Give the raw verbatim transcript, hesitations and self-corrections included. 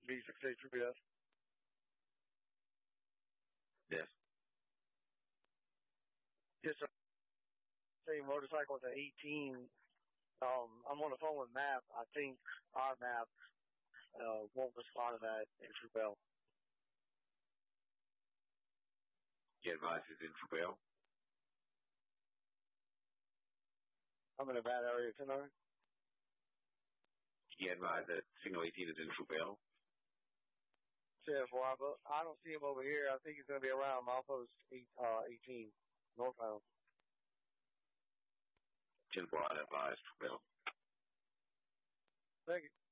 B six eight True B S. Yes. Yes, sir. Same motorcycle at eighteen. Um, I'm on the phone with Map. I think our Map uh, won't respond to that in True Bell. You advise it's in True Bell? I'm in a bad area, ten hundred. You advise that signal eighteen is in True Bell? Yeah, well, I, I don't see him over here. I think he's going to be around milepost eight, uh, eighteen, northbound. ten four, I advise True Bell. Thank you.